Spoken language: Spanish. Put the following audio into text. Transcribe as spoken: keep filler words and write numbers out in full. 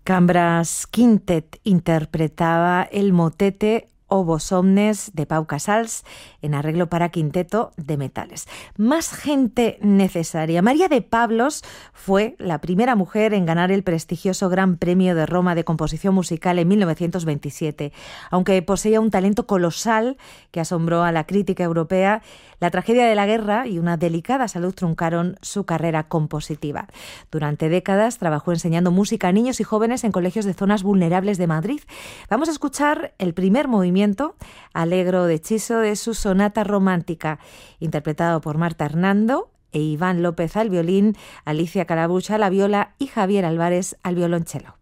Cambras Quintet interpretaba el motete Obos Omnes de Pau Casals en arreglo para quinteto de metales. Más gente necesaria. María de Pablos fue la primera mujer en ganar el prestigioso Gran Premio de Roma de composición musical en mil novecientos veintisiete. Aunque poseía un talento colosal que asombró a la crítica europea, la tragedia de la guerra y una delicada salud truncaron su carrera compositiva. Durante décadas trabajó enseñando música a niños y jóvenes en colegios de zonas vulnerables de Madrid. Vamos a escuchar el primer movimiento Allegro de Hechizo de su sonata romántica, interpretado por Marta Hernando e Iván López al violín, Alicia Calabucha a la viola y Javier Álvarez al violonchelo.